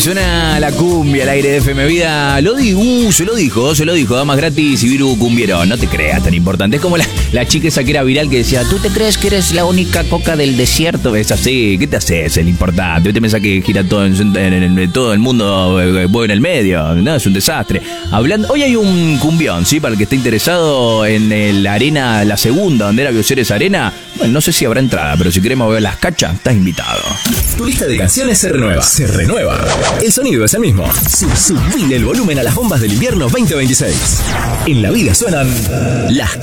suena la cumbia al aire de FM Vida. Se lo dijo, damas gratis y Viru cumbieron. No te creas tan importante. Es como la chica esa que era viral que decía, ¿tú te crees que eres la única coca del desierto? Es así, ¿qué te haces? El importante. ¿Te pensás que gira todo en todo el mundo, vos en el medio? No, es un desastre. Hablando, hoy hay un cumbión, ¿sí? Para el que esté interesado en el Arena, la segunda, donde era Bioceres Arena. Bueno, no sé si habrá entrada, pero si queremos ver las cachas, estás invitado. Tu lista de canciones se renueva. Se renueva. El sonido es el mismo. Subile el volumen a las bombas del invierno 2026. En la vida suenan las